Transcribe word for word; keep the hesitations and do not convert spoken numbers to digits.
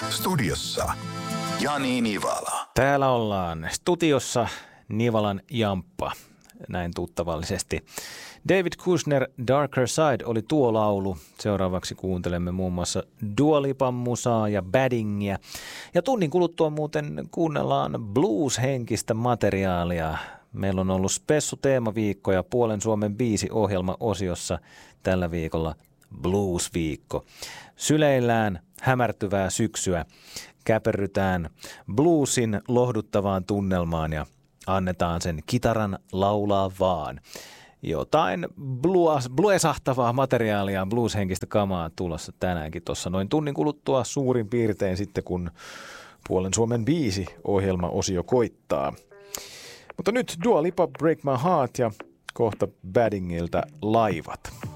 Studiossa Jani Nivala. Täällä ollaan studiossa Nivalan Jamppa, näin tuttavallisesti. David Kushner, Darker Side oli tuo laulu. Seuraavaksi kuuntelemme muun muassa Dua Lipan musaa ja Baddingia. Ja tunnin kuluttua muuten kuunnellaan blues-henkistä materiaalia. Meillä on ollut spessu teemaviikko ja Puolen Suomen biisi-ohjelma-osiossa tällä viikolla Blues-viikko. Syleillään hämärtyvää syksyä. Käperrytään bluesin lohduttavaan tunnelmaan ja annetaan sen kitaran laulaa vaan. Jotain blues, bluesahtavaa materiaalia, blueshenkistä kamaa tulossa tänäänkin tuossa noin tunnin kuluttua suurin piirtein sitten, kun Puolen Suomen biisi-ohjelma-osio koittaa. Mutta nyt Dua Lipa, Break My Heart ja kohta Baddingiltä Laivat.